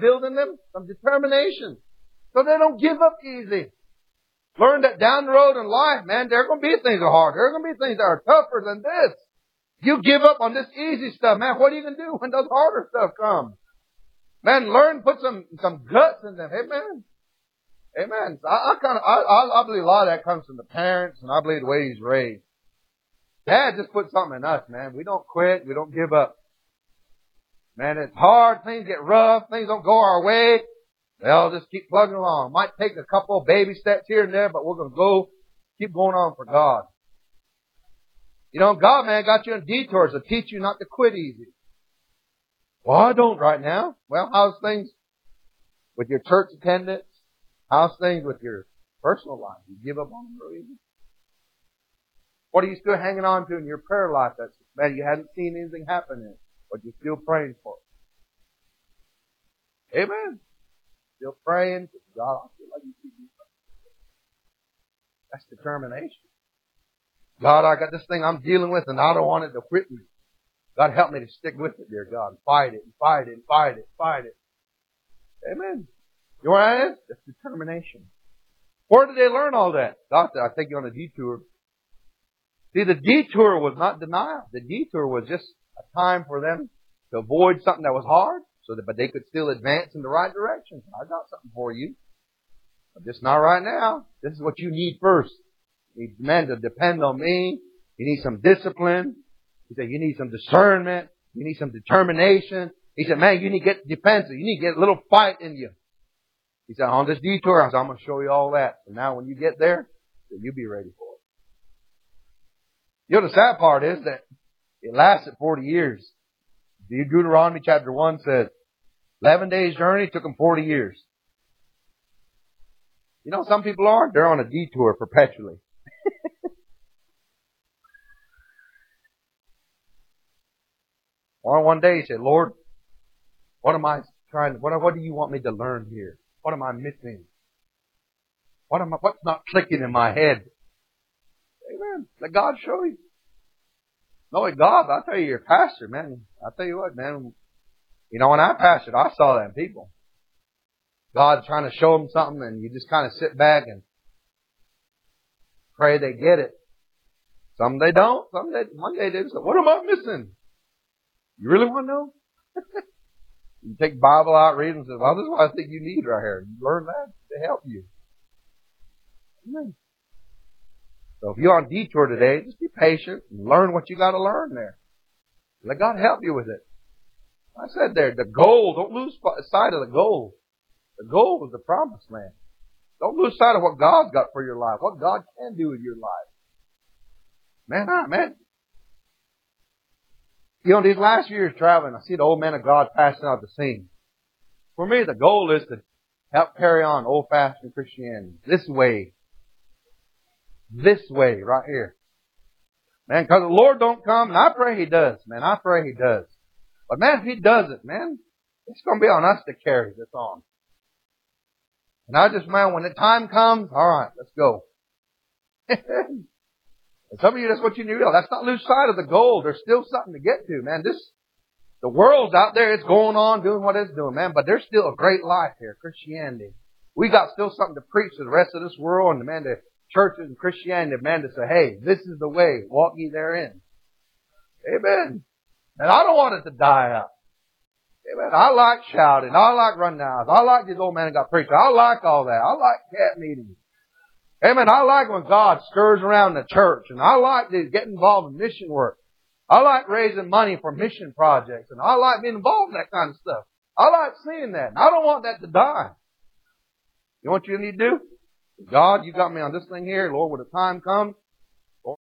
build in them some determination so they don't give up easy. Learn that down the road in life, man, there are going to be things that are hard. There are going to be things that are tougher than this. You give up on this easy stuff, man. What are you going to do when those harder stuff comes? Man, learn, put some guts in them. Amen. Amen. I believe a lot of that comes from the parents, and I believe the way he's raised. Dad just put something in us, man. We don't quit. We don't give up. Man, it's hard. Things get rough. Things don't go our way. They'll just keep plugging along. Might take a couple of baby steps here and there, but we're going to keep going on for God. You know, God, man, got you in detours to teach you not to quit easy. Well, I don't right now. Well, how's things with your church attendance? How's things with your personal life? You give up on them real easy? What are you still hanging on to in your prayer life that's, man, you haven't seen anything happen in, but you're still praying for it? Amen. Still praying for God. I feel like you keep doing something. That's determination. God, I got this thing I'm dealing with and I don't want it to quit me. God, help me to stick with it, dear God. Fight it and fight it and fight it and fight it. Amen. You know what that is? That's determination. Where did they learn all that? God said, I'll take you on a detour. See, the detour was not denial. The detour was just a time for them to avoid something that was hard, but they could still advance in the right direction. I got something for you. But just not right now. This is what you need first. You need men to depend on me. You need some discipline. He said, you need some discernment. You need some determination. He said, man, you need to get defensive. You need to get a little fight in you. He said, on this detour, I said, I'm going to show you all that. So now when you get there, then you'll be ready for it. You know, the sad part is that it lasted 40 years. Deuteronomy chapter 1 says, 11 days journey took them 40 years. You know, some people are, they're on a detour perpetually. Or one day he said, Lord, what do you want me to learn here? What am I missing? What's not clicking in my head? Amen. Let God show you. No, God, I'll tell you, you're a pastor, man. I'll tell you what, man. You know, when I pastored, I saw that in people. God's trying to show them something and you just kind of sit back and pray they get it. Some they don't. One day they say, what am I missing? You really want to know? You take the Bible out, read it, and say, well, this is what I think you need right here. You learn that to help you. Amen. So if you're on detour today, just be patient and learn what you got to learn there. Let God help you with it. I said there, the goal, don't lose sight of the goal. The goal is the promised land. Don't lose sight of what God's got for your life, what God can do in your life. Man. You know, these last years traveling, I see the old man of God passing out the scene. For me, the goal is to help carry on old-fashioned Christianity. This way right here. Man, because the Lord don't come, and I pray He does, man. I pray He does. But man, if He doesn't, man, it's going to be on us to carry this on. And I just, man, when the time comes, all right, let's go. And some of you, that's what you need to realize. Let's not lose sight of the goal. There's still something to get to, man. The world's out there, it's going on, doing what it's doing, man. But there's still a great life here, Christianity. We got still something to preach to the rest of this world and, man, the churches and Christianity, man, to say, hey, this is the way. Walk ye therein. Amen. And I don't want it to die out. Amen. I like shouting. I like rundowns. I like these old men that got preaching. I like all that. I like camp meetings. Amen. I like when God stirs around the church. And I like to get involved in mission work. I like raising money for mission projects. And I like being involved in that kind of stuff. I like seeing that. And I don't want that to die. You know what you need to do? God, you got me on this thing here. Lord, when the time comes,